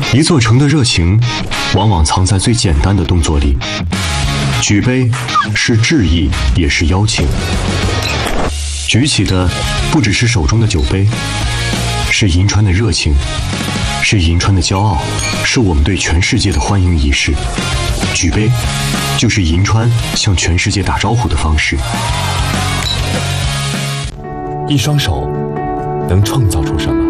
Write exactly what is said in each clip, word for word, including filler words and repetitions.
一座城的热情，往往藏在最简单的动作里。举杯是致意，也是邀请。举起的不只是手中的酒杯，是银川的热情，是银川的骄傲，是我们对全世界的欢迎仪式。举杯，就是银川向全世界打招呼的方式。 一双手能创造出什么？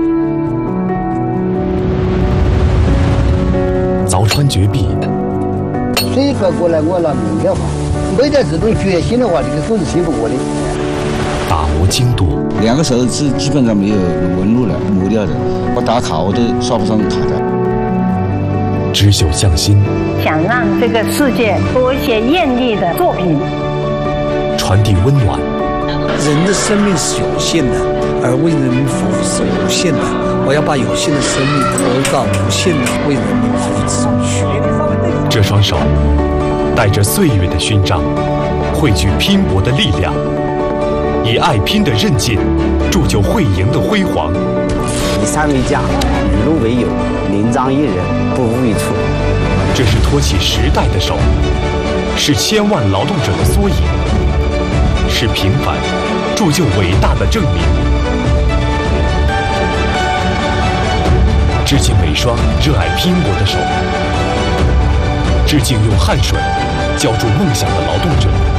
凿穿绝壁。 谁说过来我拿命的话，没得这种决心的话，这个手是伸不过的。 打磨精度， 两个手指基本上没有纹路了，磨掉的。我打卡我都刷不上卡的。 织绣匠心， 想让这个世界多一些艳丽的作品， 传递温暖。 人的生命是有限的，而为人民服务是无限的。我要把有限的生命投到无限的为人民服务之中去。 这双手带着岁月的勋章，汇聚拼搏的力量，以爱拼的韧劲，铸就会赢的辉煌。 以山为家，与路为友，临章一人，不无一处。 这是托起时代的手，是千万劳动者的缩影，是平凡铸就伟大的证明。致敬每双热爱拼搏的手，致敬用汗水浇筑梦想的劳动者。